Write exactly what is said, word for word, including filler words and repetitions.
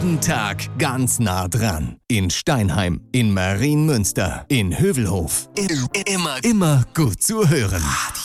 Jeden Tag ganz nah dran. In Steinheim, in Marienmünster, in Hövelhof. Immer, immer gut zu hören.